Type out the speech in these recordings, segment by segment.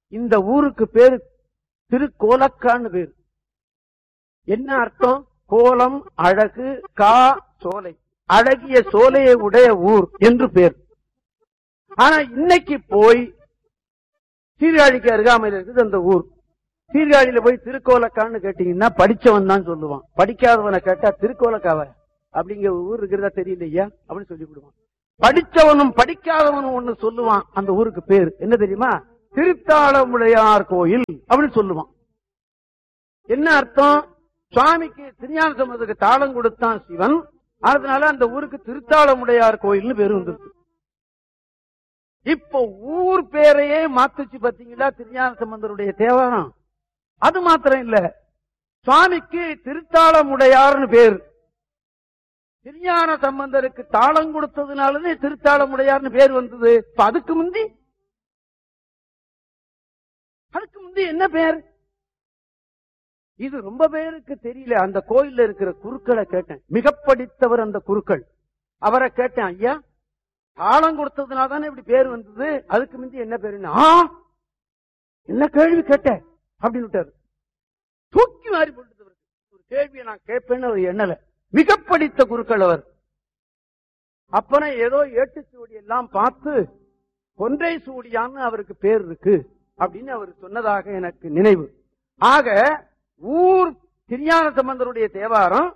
இந்த ஊருக்கு பேரு திருக்கோலக்கான்னு பேரு. என்ன அர்த்தம்? கோலம் அழகு, கா சோலை, அழகிய சோலையை உடைய ஊர் என்று பேர். ஆனா இன்னைக்கு போய் சீர்காழிக்கு அருகாமையில் இருக்குது அந்த ஊர். சீர்காழியில போய் திருக்கோலக்கான்னு கேட்டீங்கன்னா படிச்சவன் தான் சொல்லுவான். படிக்காதவனை கேட்டா திருக்கோலக்காவ அப்படிங்கிற ஊர் இருக்கிறதா தெரியலையா அப்படின்னு சொல்லி விடுவான். படிச்சவனும் படிக்காதவனும் ஒண்ணு சொல்லுவான். அந்த ஊருக்கு பேர் என்ன தெரியுமா? திருத்தாளமுடையார் கோயில் அப்படின்னு சொல்லுவான். என்ன அர்த்தம்? சுவாமிக்கு திருஞான சம்பந்தருக்கு தாளம் கொடுத்தான் சிவன். அதனால அந்த ஊருக்கு திருத்தாளமுடையார் கோயில்னு பேரு வந்துருக்கு. இப்போ ஊர் பேரையே மாத்துச்சு பாத்தீங்களா திருஞான சம்பந்தருடைய தேவாரம். அது மாத்திரம் இல்ல, சுவாமிக்கு திருத்தாளமுடையார்னு பேர். திருஞான சம்பந்தருக்கு தாளம் கொடுத்ததுனாலதே திருத்தாளமுடையார்னு பேர் வந்தது. அதுக்கு முந்தி என்ன பேர்? இது ரொம்ப பேருக்கு தெரியல. அந்த கோயில்ல இருக்கிற குருக்களை கேட்டேன். மிக படித்தவர் அந்த குருக்கள். அவரை கேட்டேன், ஐயா தாளம் கொடுத்ததுனால தானே இப்படி பேர் வந்தது, அதுக்கு முந்தி என்ன பேருன்னா என்ன கேள்வி கேட்ட அப்படின்னு விட்டாரு. தூக்கி மாறி போட்டு ஒரு கேள்வியை நான் கேட்பேன்னு அவர் எண்ணல. மிக படித்த குருக்கள் அவர். அப்புறம் ஏதோ ஏட்டுச்சூடி எல்லாம் பார்த்து கொன்றை சூடியான்னு அவருக்கு பேர் இருக்கு அப்படின்னு அவர் சொன்னதாக எனக்கு நினைவு. ஆக ஊர் திருஞான சம்பந்தருடைய தேவாரம்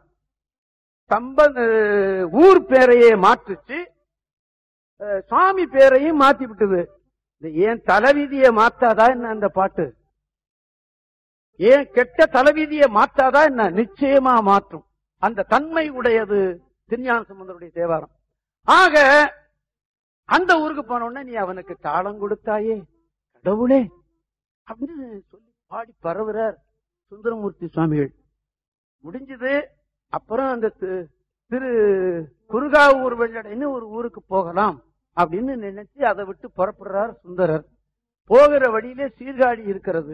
ஊர் பேரையே மாற்றுச்சு, சுவாமி பேரையும் மாத்தி விட்டது. ஏன் தலைவிதியை மாத்தாதா என்ன அந்த பாட்டு? ஏன் கெட்ட தலைவிதியை மாத்தாதா என்ன? நிச்சயமா மாற்றும். அந்த தன்மை உடையது திருஞான சம்பந்தருடைய தேவாரம். ஆக அந்த ஊருக்கு போனோடனே நீ அவனுக்கு தாளம் கொடுத்தாயே கடவுளே அப்படின்னு சொல்லி பாடி பரவுறார் சுந்தரமூர்த்தி சுவாமிகள். முடிஞ்சது. அப்புறம் அந்த திரு குருகாவூர் வெள்ளடைன்னு ஒரு ஊருக்கு போகலாம் அப்படின்னு நினைச்சு அதை விட்டு புறப்படுறார் சுந்தரர். போகிற வழியிலே சீர்காழி இருக்கிறது.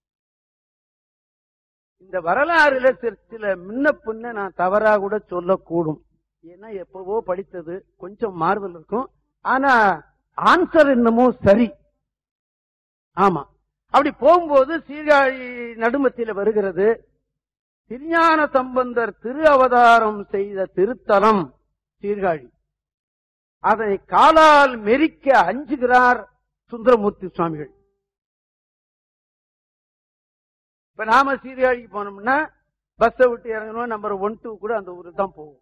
இந்த வரலாறுல சில முன்ன பின்ன நான் தவறா கூட சொல்லக்கூடும். ஏன்னா எப்பவோ படித்தது, கொஞ்சம் மாறுதல் இருக்கும். ஆனா ஆன்சர் என்னமோ சரி. ஆமா, அப்படி போகும்போது சீர்காழி நடுமத்தில வருகிறது. திருஞான சம்பந்தர் திரு அவதாரம் செய்த திருத்தலம் சீர்காழி. அதை காலால் மெரிக்க அஞ்சுகிறார் சுந்தரமூர்த்தி சுவாமிகள். இப்ப நாம சீர்காழிக்கு போனோம்னா பஸ்ஸை விட்டு இறங்கணும், நம்பர் 1, 2 கூட அந்த ஊருக்கு தான் போவோம்.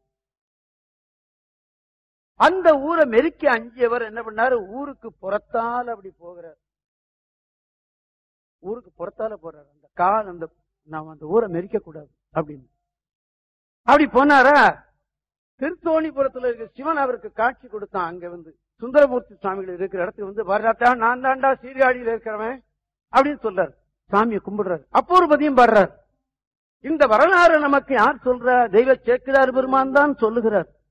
அந்த ஊரை மெரிக்க அஞ்சியவர் என்ன பண்ணாரு? ஊருக்கு புறத்தால் அப்படி போகிறார். ஊருக்கு புறத்தால போறாரு. அந்த கால் அந்த நாம அந்த ஊரை மெரிக்க கூடாது அப்படின்னு அப்படி போனாரா. திருத்தோணிபுரத்துல இருக்க சிவன் அவருக்கு காட்சி கொடுத்தான். அங்க வந்து சுந்தரமூர்த்தி சுவாமிகள் இருக்கிற இடத்துக்கு வந்து வர்றாத்தா, நான் தாண்டா சீர்காழியில இருக்கிறவன் அப்படின்னு சொல்றாரு. சாமியை கும்பிடுறாரு. அப்போ ஒரு பதியம் பாடுறார். இந்த வரலாறு நமக்கு யார் சொல்ற? தெய்வ சேக்கிழார் பெருமான் தான் சொல்லுகிறார்.